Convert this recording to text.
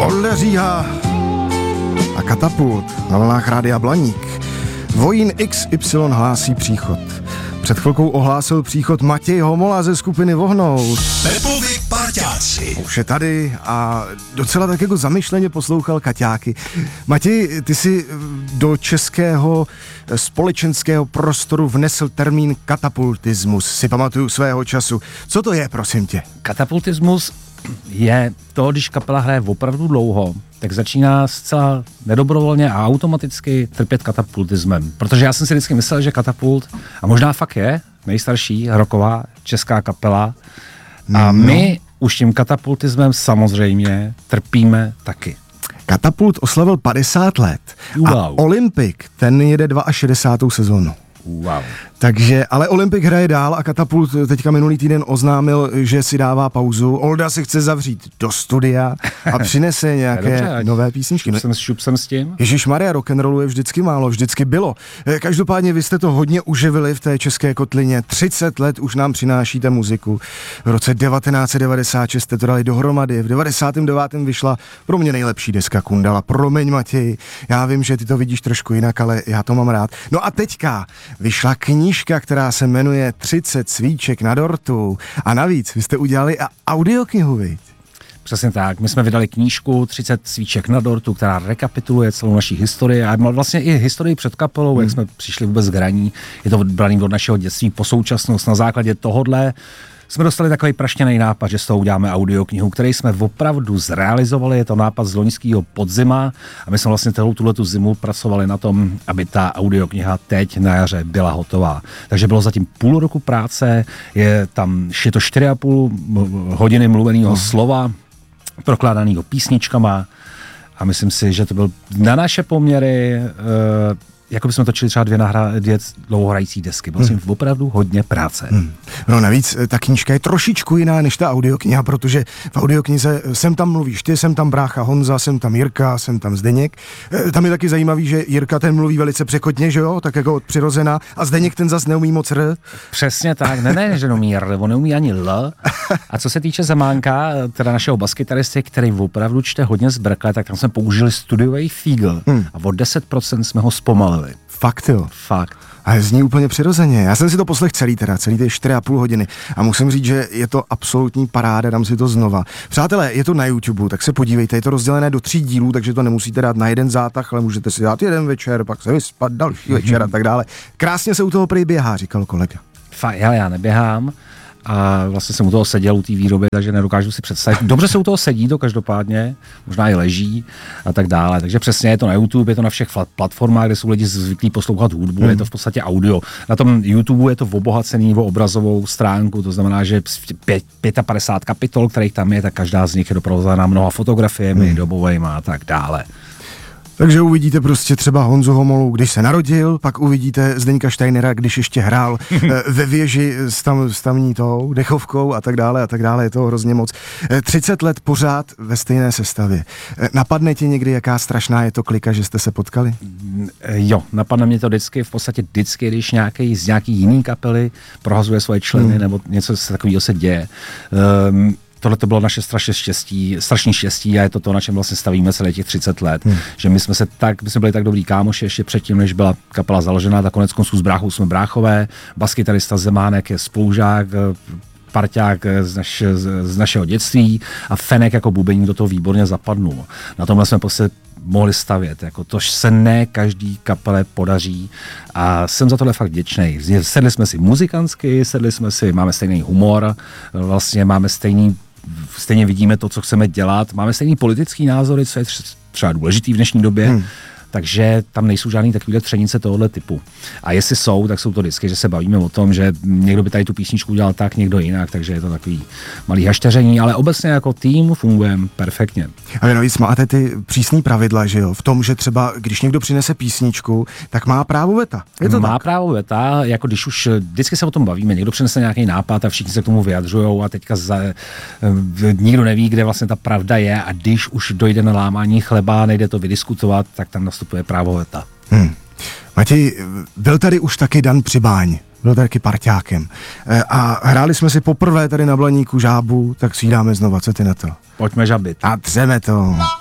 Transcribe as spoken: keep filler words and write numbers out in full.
Olda Říha a Katapult na vlnách Rádia Blaník. Vojín iks ypsilon hlásí příchod. Před chvilkou ohlásil příchod Matěj Homola ze skupiny Vohnout. Pepovi parťáci. Už je tady a docela tak jako zamyšleně poslouchal Kaťáky. Matěj, ty si do českého společenského prostoru vnesl termín katapultismus, si pamatuju svého času. Co to je, prosím tě? Katapultismus je to, když kapela hraje opravdu dlouho, tak začíná zcela nedobrovolně a automaticky trpět katapultismem. Protože já jsem si vždycky myslel, že Katapult, a možná fakt je nejstarší rocková česká kapela, a my no. už tím katapultismem samozřejmě trpíme taky. Katapult oslavil padesát let Wow. a Olympik, ten jede šedesátou druhou sezónu. Wow. Takže, ale Olympik hraje dál a Katapult teďka minulý týden oznámil, že si dává pauzu. Olda si chce zavřít do studia a přinese nějaké Dobře, nové písničky. Šup jsem, šup jsem s tím. Ježišmarja, rock'n'rollu je vždycky málo, vždycky bylo. Každopádně vy jste to hodně uživili v té české kotlině. třicet let už nám přinášíte muziku. V roce devatenáct set devadesát šest jste to dali dohromady. V devadesátém devátém vyšla pro mě nejlepší deska Kundala. Promiň, Matěj, já vím, že ty to vidíš trošku jinak, ale já to mám rád. No a teďka vyšla knížka, která se jmenuje třicet svíček na dortu. A navíc, vy jste udělali audioknihu, viď? Přesně tak. My jsme vydali knížku třicet svíček na dortu, která rekapituluje celou naší historii a vlastně i historii před kapelou, hmm. jak jsme přišli vůbec k hraní. Je to odbraný od našeho dětství po současnost. Na základě tohodle jsme dostali takový praštěný nápad, že z toho uděláme audioknihu, který jsme opravdu zrealizovali. Je to nápad z loňského podzima a my jsme vlastně celou tuhletu zimu pracovali na tom, aby ta audiokniha teď na jaře byla hotová. Takže bylo zatím půl roku práce, je tam je to čtyři a půl hodiny mluveného hmm. slova, prokládanýho písničkama a myslím si, že to byl na naše poměry, e, jako bychom točili třeba dvě, nahra, dvě dlouhohrající desky. Bylo hmm. opravdu hodně práce. Hmm. No navíc ta knížka je trošičku jiná než ta audiokniha, protože v audioknize sem tam mluvíš ty, sem tam brácha Honza, sem tam Jirka, sem tam Zdeněk. E, tam je taky zajímavý, že Jirka ten mluví velice překotně, že jo, tak jako od přirozená, a Zdeněk ten zas neumí moc r. Přesně tak, ne, ne, že neumí r, on neumí ani l. A co se týče Zemánka, teda našeho baskytaristy, který opravdu čte hodně zbrkle, tak tam jsme použili studiový fígl hmm. a o deset procent jsme ho zpomalili. Fakt jo. Fakt. A zní úplně přirozeně. Já jsem si to poslech celý teda, celý ty čtyři a půl hodiny a musím říct, že je to absolutní paráda, dám si to znova. Přátelé, je to na YouTube, tak se podívejte, je to rozdělené do tří dílů, takže to nemusíte dát na jeden zátah, ale můžete si dát jeden večer, pak se vyspat další večer a tak dále. Krásně se u toho prý běhá, říkal kolega. Fakt, ale já neběhám. A vlastně jsem u toho seděl u té výroby, takže nedokážu si představit. Dobře se u toho sedí to každopádně, možná i leží a tak dále. Takže přesně je to na YouTube, je to na všech platformách, kde jsou lidi zvyklí poslouchat hudbu, hmm. je to v podstatě audio. Na tom YouTube je to obohacený o obrazovou stránku, to znamená, že padesát pět kapitol, kterých tam je, tak každá z nich je doprovázána mnoha fotografiemi, hmm. dobovejma a tak dále. Takže uvidíte prostě třeba Honzu Homolu, když se narodil, pak uvidíte Zdeňka Steinera, když ještě hrál ve věži s, tam, s tamní tou dechovkou a tak dále a tak dále, je to hrozně moc. třicet let pořád ve stejné sestavě. Napadne ti někdy, jaká strašná je to klika, že jste se potkali? Jo, napadne mě to vždycky, v podstatě vždycky, když nějaký z nějaký jiný kapely prohazuje svoje členy hmm. nebo něco takového se děje. Um, Tohle to bylo naše strašně štěstí, strašný štěstí a je to to, na čem vlastně stavíme celé těch třicet let. Hmm. Že my jsme se tak, my jsme byli tak dobrý kámoši ještě předtím, než byla kapela založena, tak konec konců s bráchou jsme bráchové, baskytarista Zemánek je spolužák, parťák z, naš, z našeho dětství a Fenek jako bubeník do toho výborně zapadnul. Na tomhle jsme prostě mohli stavět, jako tož se ne každý kapele podaří a jsem za tohle fakt vděčnej. Sedli jsme si muzikantsky, sedli jsme si, máme stejný humor, vlastně máme stejný, stejně vidíme to, co chceme dělat, máme stejný politický názory, co je třeba důležitý v dnešní době, hmm. takže tam nejsou žádný takovýhle třenice tohohle typu. A jestli jsou, tak jsou to vždycky, že se bavíme o tom, že někdo by tady tu písničku udělal tak, někdo jinak, takže je to takový malý hašteření, ale obecně jako tým fungujeme perfektně. A vy navíc máte ty přísný pravidla, že jo, v tom, že třeba když někdo přinese písničku, tak má právo veta. Je to má tak? právo veta, jako když už vždycky se o tom bavíme, někdo přinese nějaký nápad a všichni se k tomu vyjadřujou a teďka za, nikdo neví, kde vlastně ta pravda je a když už dojde na lámání chleba, nejde to vydiskutovat, tak tam nastupuje právo veta. Hmm. Matěj, byl tady už taky Dan Přibáň, byl tady taky parťákem a hráli jsme si poprvé tady na Blaníku žábu, tak si ji dáme znova, co ty na to? Pojďme žabit. A dřeme to.